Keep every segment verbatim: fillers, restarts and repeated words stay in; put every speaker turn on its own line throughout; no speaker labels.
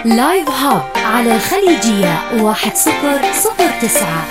لايف هاب على الخليجية واحد صفر صفر تسعة.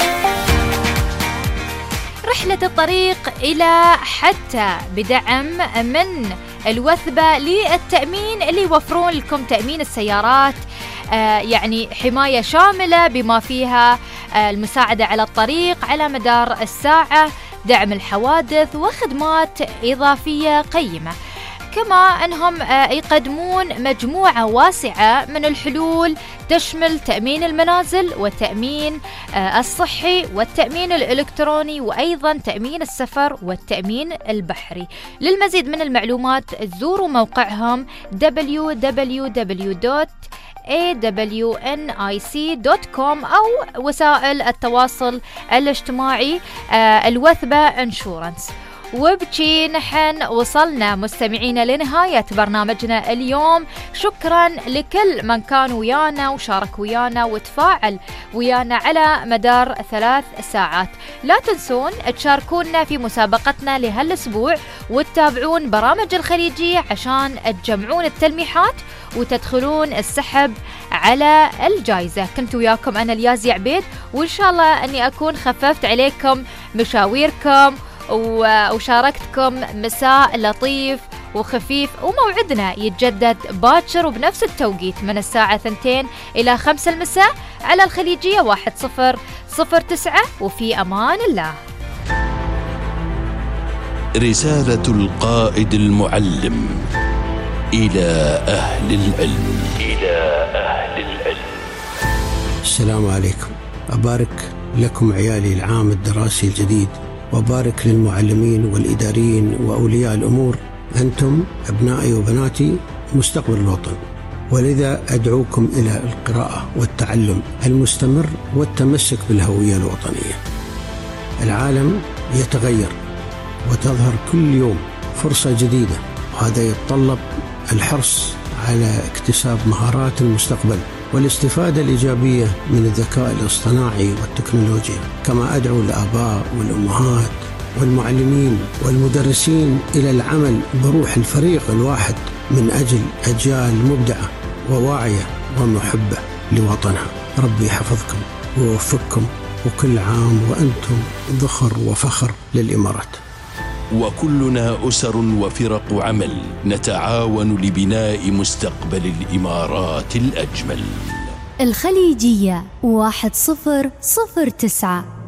رحلة الطريق إلى حتى بدعم من الوثبة للتأمين اللي يوفرون لكم تأمين السيارات، آه يعني حماية شاملة بما فيها آه المساعدة على الطريق على مدار الساعة، دعم الحوادث وخدمات إضافية قيمة. كما أنهم يقدمون مجموعة واسعة من الحلول تشمل تأمين المنازل والتأمين الصحي والتأمين الإلكتروني وأيضا تأمين السفر والتأمين البحري. للمزيد من المعلومات زوروا موقعهم دبليو دبليو دبليو دوت إيه دبليو إن آي سي دوت كوم أو وسائل التواصل الاجتماعي الوثبة انشورنس. وبشي نحن وصلنا مستمعين لنهاية برنامجنا اليوم. شكرا لكل من كان ويانا وشارك ويانا وتفاعل ويانا على مدار ثلاث ساعات. لا تنسون تشاركونا في مسابقتنا لهالاسبوع وتتابعون برامج الخليجية عشان تجمعون التلميحات وتدخلون السحب على الجائزة. كنت وياكم أنا اليازي عبيد، وإن شاء الله أني أكون خففت عليكم مشاويركم وشاركتكم مساء لطيف وخفيف. وموعدنا يتجدد باكر وبنفس التوقيت من الساعة اثنتين إلى خمسة المساء على الخليجية واحد صفر صفر تسعة. وفي أمان الله.
رسالة القائد المعلم إلى أهل العلم. إلى أهل العلم.
السلام عليكم. أبارك لكم عيالي العام الدراسي الجديد، وبارك للمعلمين والإداريين وأولياء الأمور. أنتم أبنائي وبناتي مستقبل الوطن، ولذا أدعوكم إلى القراءة والتعلم المستمر والتمسك بالهوية الوطنية. العالم يتغير وتظهر كل يوم فرصة جديدة، وهذا يتطلب الحرص على اكتساب مهارات المستقبل والاستفادة الإيجابية من الذكاء الاصطناعي والتكنولوجيا. كما أدعو الآباء والأمهات والمعلمين والمدرسين إلى العمل بروح الفريق الواحد من أجل أجيال مبدعة وواعية ومحبة لوطنها. ربي يحفظكم ويوفقكم، وكل عام وأنتم ذخر وفخر للإمارات.
وكلنا أسر وفرق عمل نتعاون لبناء مستقبل الإمارات الأجمل.
الخليجية واحد صفر صفر تسعة.